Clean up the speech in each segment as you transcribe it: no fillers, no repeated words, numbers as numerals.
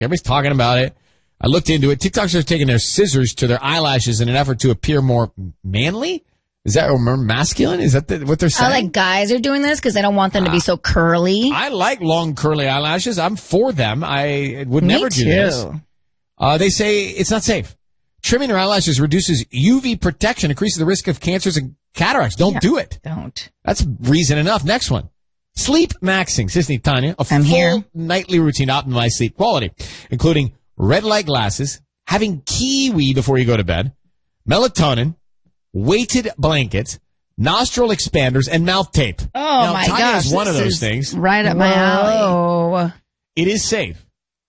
Everybody's talking about it. I looked into it. TikTokers are taking their scissors to their eyelashes in an effort to appear more manly. Is that or more masculine? Is that what they're saying? I like guys are doing this because they don't want them to be so curly. I like long curly eyelashes. I'm for them. I would never do this. They say it's not safe. Trimming your eyelashes reduces UV protection, increases the risk of cancers and cataracts. Don't do it. Don't. That's reason enough. Next one. Sleep maxing. Sisney Tanya. A full nightly routine to optimize sleep quality, including red light glasses, having kiwi before you go to bed, melatonin, weighted blankets, nostril expanders, and mouth tape. Oh, now, my Tanya gosh. is one of those things. Right up my alley. It is safe,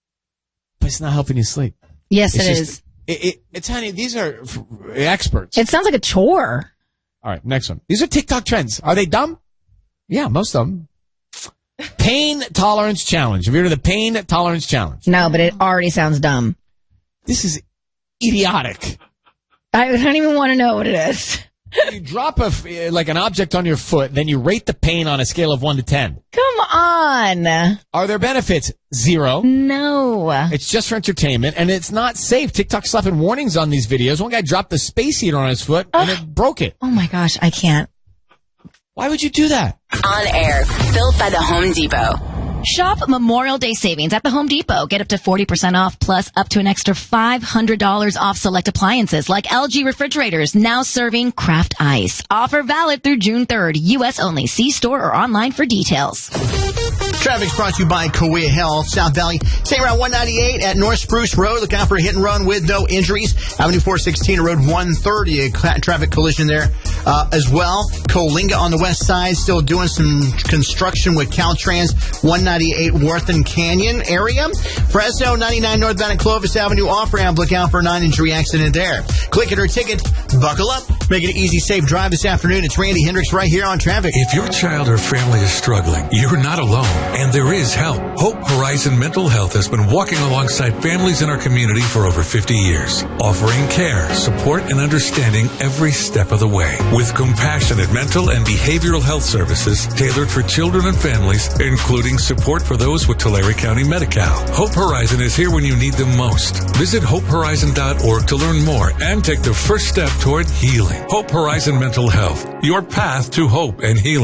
but it's not helping you sleep. Yes, it is. Tanya, these are experts. It sounds like a chore. All right, next one. These are TikTok trends. Are they dumb? Yeah, most of them. Pain tolerance challenge. Have you heard of the pain tolerance challenge? No, but it already sounds dumb. This is idiotic. I don't even want to know what it is. You drop an object on your foot, then you rate the pain on a scale of 1 to 10. Come on. Are there benefits? 0. No. It's just for entertainment, and it's not safe. TikTok's slapping warnings on these videos. One guy dropped the space heater on his foot, and it broke it. Oh, my gosh. I can't. Why would you do that? On air, built by the Home Depot. Shop Memorial Day savings at the Home Depot. Get up to 40% off plus up to an extra $500 off select appliances like LG refrigerators, now serving Kraft Ice. Offer valid through June 3rd. U.S. only. See store or online for details. Traffic's brought to you by Kauai Health, South Valley. Stay around 198 at North Spruce Road. Look out for a hit and run with no injuries. Avenue 416 Road 130, a traffic collision there as well. Coalinga on the west side, still doing some construction with Caltrans 198 Worthing Canyon area. Fresno 99 northbound at Clovis Avenue off-ramp. Look out for a non-injury accident there. Click it or ticket. Buckle up. Make it an easy, safe drive this afternoon. It's Randy Hendricks right here on Traffic. If your child or family is struggling, you're not alone. And there is help. Hope Horizon Mental Health has been walking alongside families in our community for over 50 years, offering care, support, and understanding every step of the way. With compassionate mental and behavioral health services tailored for children and families, including support for those with Tulare County Medi-Cal. Hope Horizon is here when you need them most. Visit hopehorizon.org to learn more and take the first step toward healing. Hope Horizon Mental Health, your path to hope and healing.